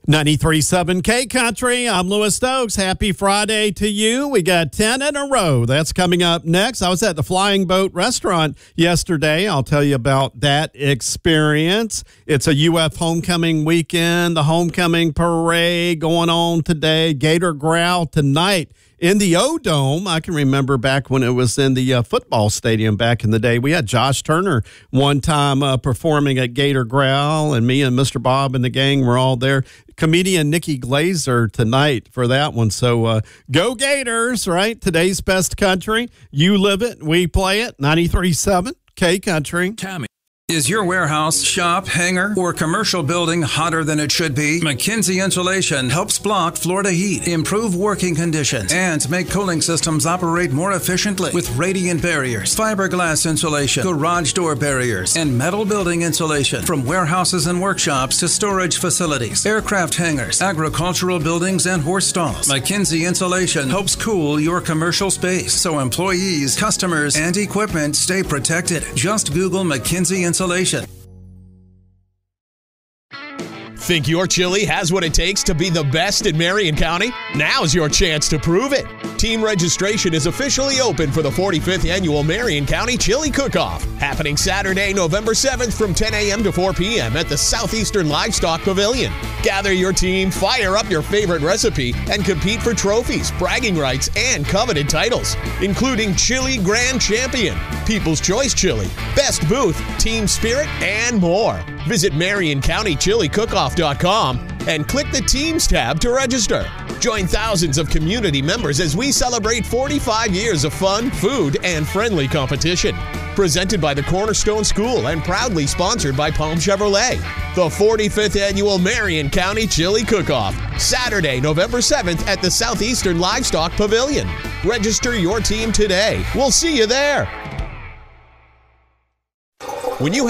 93.7 K Country. I'm Lewis Stokes. Happy Friday to you. We got 10 in a row. That's coming up next. I was at the Flying Boat Restaurant yesterday. I'll tell you about that experience. It's a UF homecoming weekend, the homecoming parade going on today. Gator Growl tonight in the O-Dome. I can remember back when it was in the football stadium back in the day. We had Josh Turner one time performing at Gator Growl, and me and Mr. Bob and the gang were all there. Comedian Nikki Glazer tonight for that one. So go Gators, right? Today's best country. You live it. We play it. 93.7 K Country. Tammy. Is your warehouse, shop, hangar, or commercial building hotter than it should be? McKenzie Insulation helps block Florida heat, improve working conditions, and make cooling systems operate more efficiently with radiant barriers, fiberglass insulation, garage door barriers, and metal building insulation. From warehouses and workshops to storage facilities, aircraft hangars, agricultural buildings, and horse stalls, McKenzie Insulation helps cool your commercial space so employees, customers, and equipment stay protected. Just Google McKenzie Insulation. Think your chili has what it takes to be the best in Marion County? Now's your chance to prove it. Team registration is officially open for the 45th Annual Marion County Chili Cook-Off, happening Saturday, November 7th from 10 a.m. to 4 p.m. at the Southeastern Livestock Pavilion. Gather your team, fire up your favorite recipe, and compete for trophies, bragging rights, and coveted titles, including Chili Grand Champion, People's Choice Chili, Best Booth, Team Spirit, and more. Visit MarionCountyChiliCookoff.com and click the Teams tab to register. Join thousands of community members as we celebrate 45 years of fun, food, and friendly competition. Presented by the Cornerstone School and proudly sponsored by Palm Chevrolet. The 45th Annual Marion County Chili Cook-Off, Saturday, November 7th at the Southeastern Livestock Pavilion. Register your team today. We'll see you there. When you